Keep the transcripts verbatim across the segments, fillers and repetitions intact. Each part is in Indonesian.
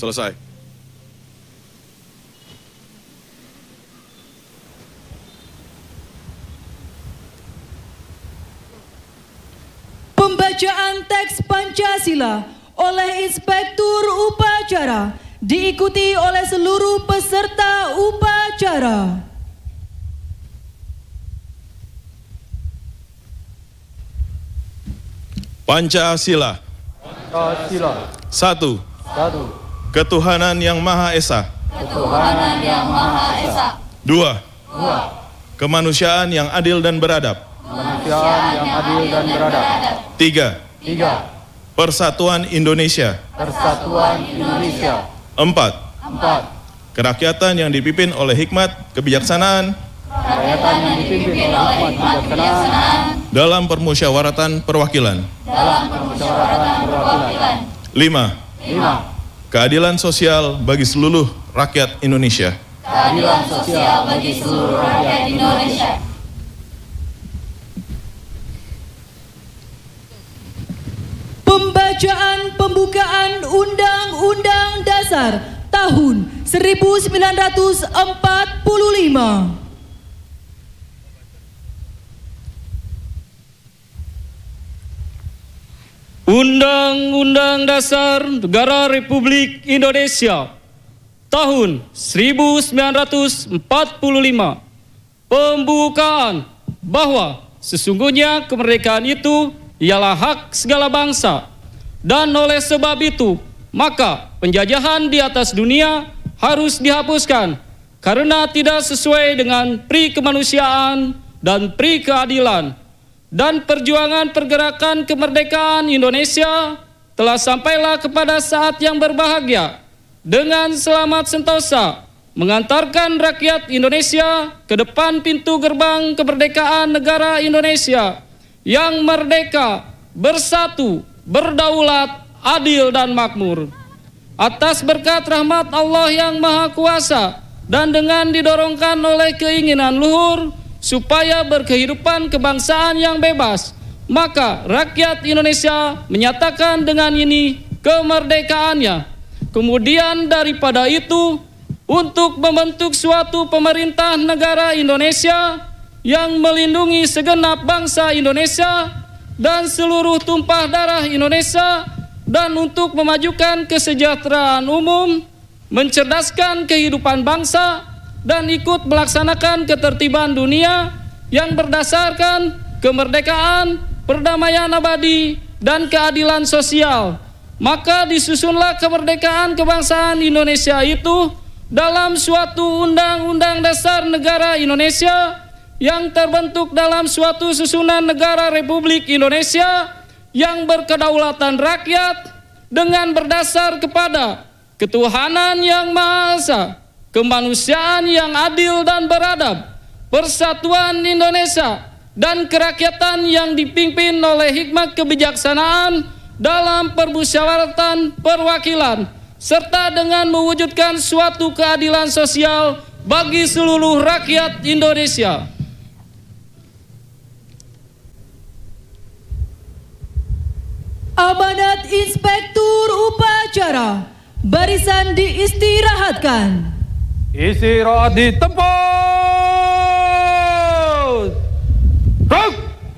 Selesai. Pembacaan teks Pancasila oleh Inspektur Upacara diikuti oleh seluruh peserta upacara. Pancasila. Pancasila. Satu. Satu. Ketuhanan yang Maha Esa. Ketuhanan yang Maha Esa. Dua. Dua. Kemanusiaan yang adil dan beradab. Kemanusiaan yang adil dan beradab. Tiga. Tiga. Persatuan Indonesia. Persatuan Indonesia. Empat. Empat. Kerakyatan yang dipimpin oleh hikmat kebijaksanaan Kerakyatan yang dipimpin oleh hikmat kebijaksanaan dalam permusyawaratan perwakilan. Dalam permusyawaratan perwakilan. Lima. Lima. Keadilan sosial bagi seluruh rakyat Indonesia. Keadilan sosial bagi seluruh rakyat Indonesia. Pembacaan pembukaan Undang-Undang Dasar tahun seribu sembilan ratus empat puluh lima. Undang-Undang Dasar Negara Republik Indonesia tahun seribu sembilan ratus empat puluh lima. Pembukaan bahwa sesungguhnya kemerdekaan itu ialah hak segala bangsa, dan oleh sebab itu maka penjajahan di atas dunia harus dihapuskan karena tidak sesuai dengan pri kemanusiaan dan pri keadilan, dan perjuangan pergerakan kemerdekaan Indonesia telah sampailah kepada saat yang berbahagia dengan selamat sentosa mengantarkan rakyat Indonesia ke depan pintu gerbang kemerdekaan negara Indonesia yang merdeka, bersatu, berdaulat, adil dan makmur. Atas berkat rahmat Allah yang Maha Kuasa dan dengan didorongkan oleh keinginan luhur supaya berkehidupan kebangsaan yang bebas, maka rakyat Indonesia menyatakan dengan ini kemerdekaannya. Kemudian daripada itu, untuk membentuk suatu pemerintah negara Indonesia yang melindungi segenap bangsa Indonesia dan seluruh tumpah darah Indonesia, dan untuk memajukan kesejahteraan umum, mencerdaskan kehidupan bangsa, dan ikut melaksanakan ketertiban dunia yang berdasarkan kemerdekaan, perdamaian abadi, dan keadilan sosial. Maka disusunlah kemerdekaan kebangsaan Indonesia itu dalam suatu Undang-Undang Dasar Negara Indonesia yang terbentuk dalam suatu susunan negara Republik Indonesia yang berkedaulatan rakyat dengan berdasar kepada ketuhanan yang Maha Esa, kemanusiaan yang adil dan beradab, persatuan Indonesia, dan kerakyatan yang dipimpin oleh hikmat kebijaksanaan dalam permusyawaratan perwakilan, serta dengan mewujudkan suatu keadilan sosial bagi seluruh rakyat Indonesia. Amanat Inspektur Upacara, barisan diistirahatkan. Istirahat di tempat. Ruk.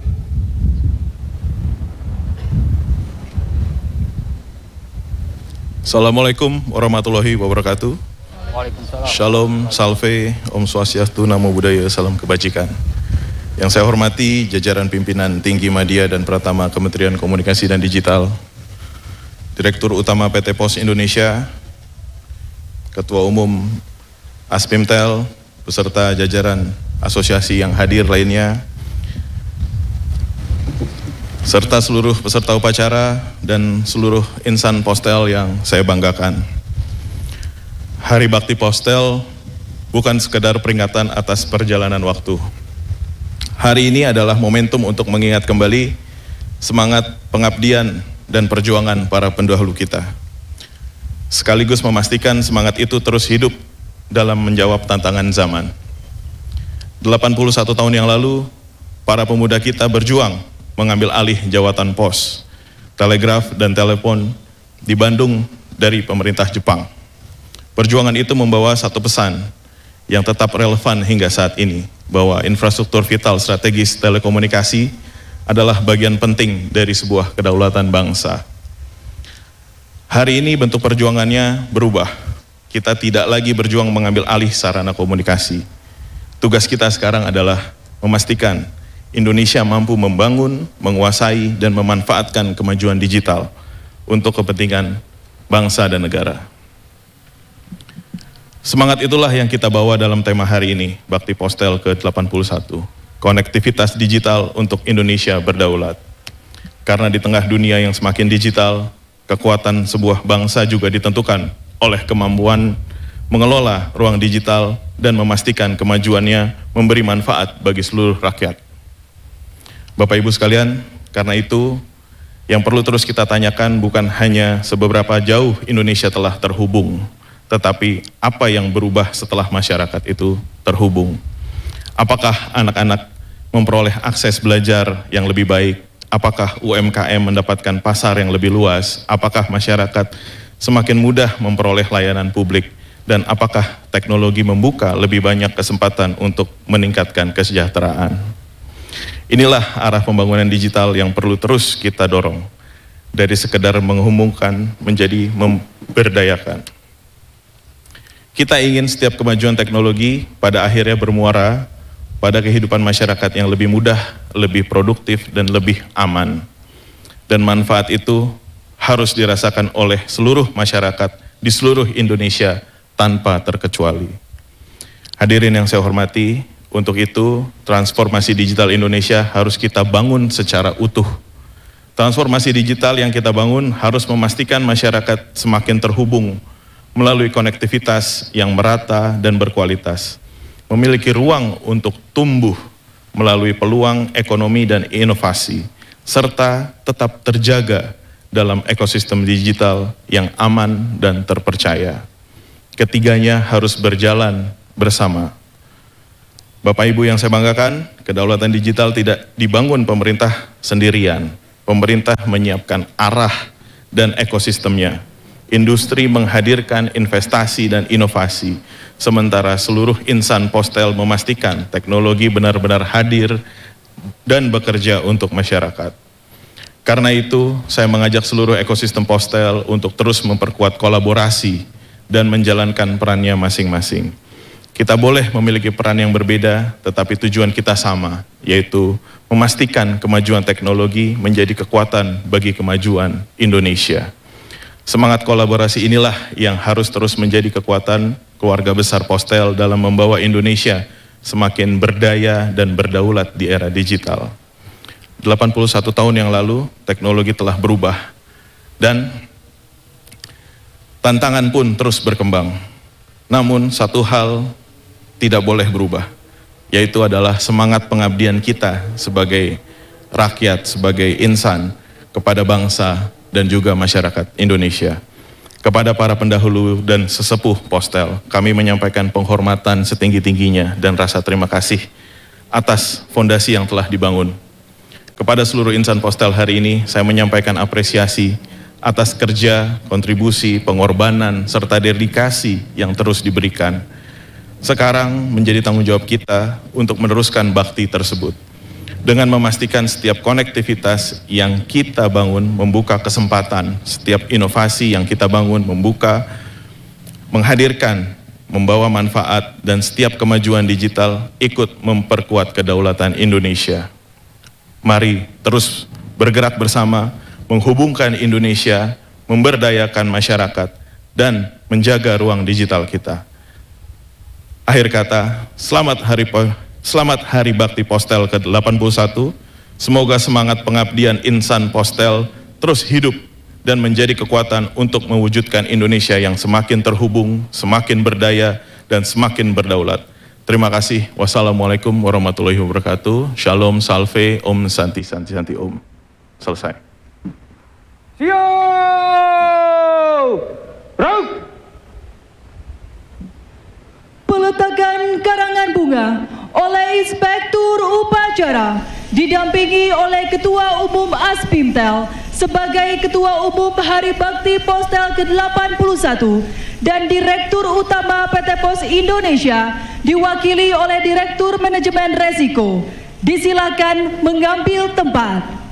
Assalamualaikum warahmatullahi wabarakatuh. Waalaikumsalam. Shalom, salve, Om Swastiastu, Namo Buddhaya, salam kebajikan. Yang saya hormati jajaran pimpinan tinggi media dan Pratama Kementerian Komunikasi dan Digital, Direktur Utama P T Pos Indonesia, Ketua Umum Aspimtel, beserta jajaran asosiasi yang hadir lainnya, serta seluruh peserta upacara dan seluruh insan Postel yang saya banggakan. Hari Bakti Postel bukan sekedar peringatan atas perjalanan waktu. Hari ini adalah momentum untuk mengingat kembali semangat pengabdian dan perjuangan para pendahulu kita, sekaligus memastikan semangat itu terus hidup dalam menjawab tantangan zaman. delapan puluh satu tahun yang lalu, para pemuda kita berjuang mengambil alih jawatan pos, telegraf, dan telepon di Bandung dari pemerintah Jepang. Perjuangan itu membawa satu pesan yang tetap relevan hingga saat ini, bahwa infrastruktur vital strategis telekomunikasi adalah bagian penting dari sebuah kedaulatan bangsa. Hari ini bentuk perjuangannya berubah. Kita tidak lagi berjuang mengambil alih sarana komunikasi. Tugas kita sekarang adalah memastikan Indonesia mampu membangun, menguasai, dan memanfaatkan kemajuan digital untuk kepentingan bangsa dan negara. Semangat itulah yang kita bawa dalam tema hari ini, Bakti Postel ke delapan puluh satu, konektivitas digital untuk Indonesia berdaulat. Karena di tengah dunia yang semakin digital, kekuatan sebuah bangsa juga ditentukan oleh kemampuan mengelola ruang digital dan memastikan kemajuannya memberi manfaat bagi seluruh rakyat. Bapak Ibu sekalian, karena itu yang perlu terus kita tanyakan bukan hanya seberapa jauh Indonesia telah terhubung, tetapi apa yang berubah setelah masyarakat itu terhubung. Apakah anak-anak memperoleh akses belajar yang lebih baik? Apakah U M K M mendapatkan pasar yang lebih luas? Apakah masyarakat semakin mudah memperoleh layanan publik? Dan apakah teknologi membuka lebih banyak kesempatan untuk meningkatkan kesejahteraan? Inilah arah pembangunan digital yang perlu terus kita dorong. Dari sekedar menghubungkan menjadi memberdayakan. Kita ingin setiap kemajuan teknologi pada akhirnya bermuara pada kehidupan masyarakat yang lebih mudah, lebih produktif, dan lebih aman. Dan manfaat itu harus dirasakan oleh seluruh masyarakat di seluruh Indonesia tanpa terkecuali. Hadirin yang saya hormati, untuk itu transformasi digital Indonesia harus kita bangun secara utuh. Transformasi digital yang kita bangun harus memastikan masyarakat semakin terhubung melalui konektivitas yang merata dan berkualitas, memiliki ruang untuk tumbuh melalui peluang ekonomi dan inovasi, serta tetap terjaga dalam ekosistem digital yang aman dan terpercaya. Ketiganya harus berjalan bersama. Bapak Ibu yang saya banggakan, kedaulatan digital tidak dibangun pemerintah sendirian. Pemerintah menyiapkan arah dan ekosistemnya. Industri menghadirkan investasi dan inovasi, sementara seluruh insan postel memastikan teknologi benar-benar hadir dan bekerja untuk masyarakat. Karena itu, saya mengajak seluruh ekosistem postel untuk terus memperkuat kolaborasi dan menjalankan perannya masing-masing. Kita boleh memiliki peran yang berbeda, tetapi tujuan kita sama, yaitu memastikan kemajuan teknologi menjadi kekuatan bagi kemajuan Indonesia. Semangat kolaborasi inilah yang harus terus menjadi kekuatan keluarga besar Postel dalam membawa Indonesia semakin berdaya dan berdaulat di era digital. delapan puluh satu tahun yang lalu, teknologi telah berubah dan tantangan pun terus berkembang. Namun satu hal tidak boleh berubah, yaitu adalah semangat pengabdian kita sebagai rakyat, sebagai insan kepada bangsa dan juga masyarakat Indonesia. Kepada para pendahulu dan sesepuh Postel, kami menyampaikan penghormatan setinggi-tingginya dan rasa terima kasih atas fondasi yang telah dibangun. Kepada seluruh insan Postel hari ini, saya menyampaikan apresiasi atas kerja, kontribusi, pengorbanan, serta dedikasi yang terus diberikan. Sekarang menjadi tanggung jawab kita untuk meneruskan bakti tersebut. Dengan memastikan setiap konektivitas yang kita bangun membuka kesempatan, setiap inovasi yang kita bangun membuka, menghadirkan, membawa manfaat, dan setiap kemajuan digital ikut memperkuat kedaulatan Indonesia. Mari terus bergerak bersama, menghubungkan Indonesia, memberdayakan masyarakat, dan menjaga ruang digital kita. Akhir kata, selamat hari Selamat Hari Bakti Postel ke delapan puluh satu. Semoga semangat pengabdian insan Postel terus hidup dan menjadi kekuatan untuk mewujudkan Indonesia yang semakin terhubung, semakin berdaya, dan semakin berdaulat. Terima kasih. Wassalamualaikum warahmatullahi wabarakatuh. Shalom, salve, om, santi, santi, santi, om. Selesai. Siap! Rauk! Peletakan karangan bunga oleh Inspektur Upacara didampingi oleh Ketua Umum Aspimtel sebagai Ketua Umum Hari Bakti Postel ke delapan puluh satu dan Direktur Utama P T Pos Indonesia diwakili oleh Direktur Manajemen Resiko. Disilakan mengambil tempat.